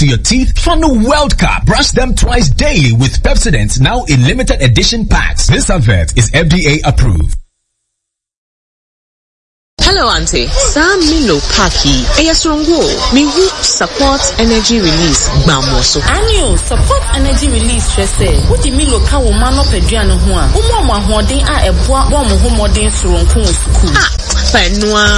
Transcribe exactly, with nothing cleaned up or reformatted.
to your teeth? Funnel World Cup. Brush them twice daily with Pepsodent, now in limited edition packs. This advert is F D A approved. Hello, Auntie. Sam Milo Paki. Eyasrongo. Miwu support energy release. Bamoso. Annual support energy release. Stressé. Udi Milo ka wo mano peduano hua. Umo ma hoden a eboa wo mo homodin soronko school. Ah, penwa.